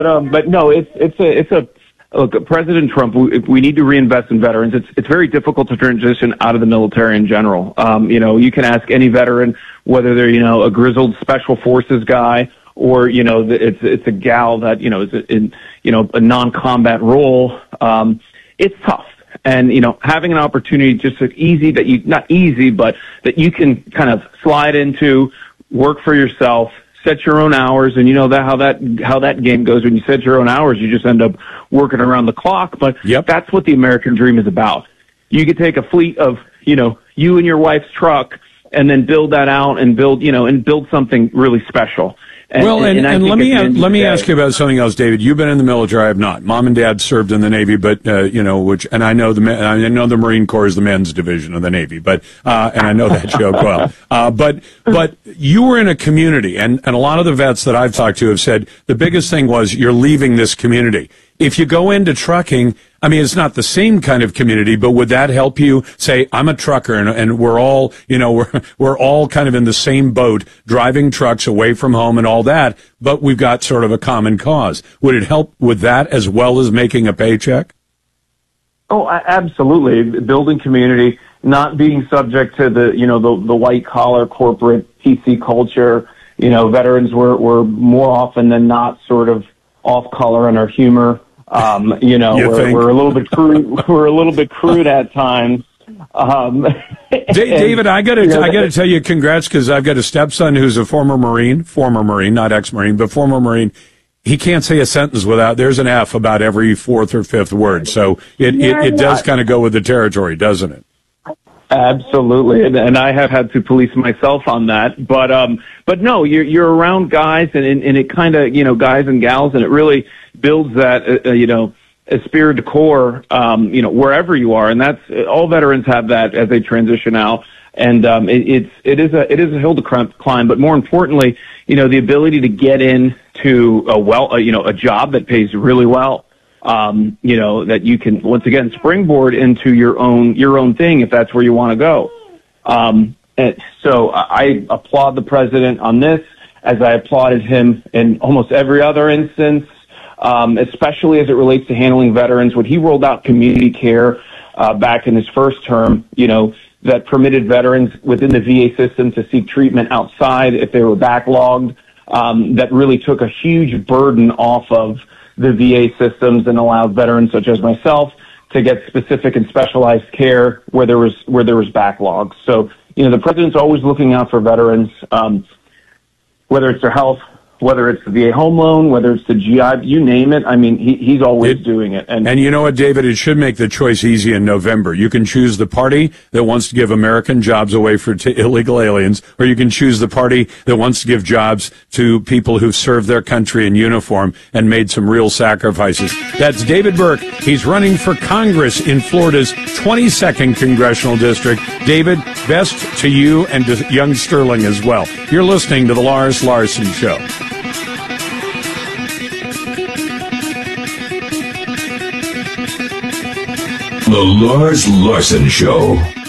But no, it's a look. President Trump, we need to reinvest in veterans. It's very difficult to transition out of the military in general. You can ask any veteran whether they're a grizzled special forces guy or it's a gal that is in a non-combat role. It's tough. And, having an opportunity just easy not easy, but that you can kind of slide into, work for yourself, set your own hours. And how that game goes. When you set your own hours, you just end up working around the clock. But That's what the American dream is about. You could take a fleet of, you and your wife's truck and then build that out and build something really special. And let me ask you about something else, David. You've been in the military. I have not. Mom and Dad served in the Navy, but and I know the Marine Corps is the men's division of the Navy, but and I know that joke well. But you were in a community, and a lot of the vets that I've talked to have said the biggest thing was you're leaving this community. If you go into trucking, I mean, it's not the same kind of community, but would that help you say, I'm a trucker and we're all, we're all kind of in the same boat, driving trucks away from home and all that, but we've got sort of a common cause. Would it help with that as well as making a paycheck? Oh, absolutely. Building community, not being subject to the white collar corporate PC culture. Veterans were more often than not sort of off color in our humor. We're a little bit crude. We're a little bit crude at times. David, I gotta tell you, congrats, because I've got a stepson who's a former Marine, not ex-Marine, but former Marine. He can't say a sentence without there's an F about every fourth or fifth word. So it does kind of go with the territory, doesn't it? Absolutely, and I have had to police myself on that. But no, you're around guys, and it kind of guys and gals, and it really builds that esprit de corps, wherever you are, and that's all veterans have that as they transition out, and it is a hill to climb. But more importantly, the ability to get into a job that pays really well. That you can once again springboard into your own thing if that's where you want to go. And so I applaud the president on this, as I applauded him in almost every other instance, especially as it relates to handling veterans. When he rolled out community care back in his first term, that permitted veterans within the VA system to seek treatment outside if they were backlogged, that really took a huge burden off of the VA systems and allowed veterans such as myself to get specific and specialized care where there was backlogs. So, the president's always looking out for veterans, whether it's their health, whether it's the VA home loan, whether it's the GI, you name it. I mean, he's always doing it. And you know what, David? It should make the choice easy in November. You can choose the party that wants to give American jobs away for illegal aliens, or you can choose the party that wants to give jobs to people who've served their country in uniform and made some real sacrifices. That's David Burke. He's running for Congress in Florida's 22nd Congressional District. David, best to you and to young Sterling as well. You're listening to The Lars Larson Show. The Lars Larson Show.